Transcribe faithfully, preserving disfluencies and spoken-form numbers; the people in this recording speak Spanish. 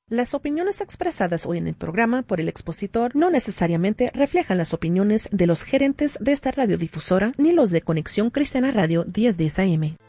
Las opiniones expresadas hoy en el programa por el expositor no necesariamente reflejan las opiniones de los gerentes de esta radiodifusora ni los de Conexión Cristiana Radio diez diez A M.